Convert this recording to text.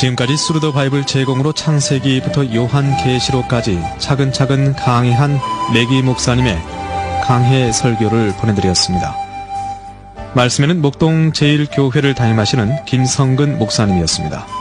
지금까지 스루더 바이블 제공으로 창세기부터 요한계시록까지 차근차근 강해한 레기 목사님의 강해 설교를 보내드렸습니다. 말씀에는 목동 제1교회를 담임하시는 김성근 목사님이었습니다.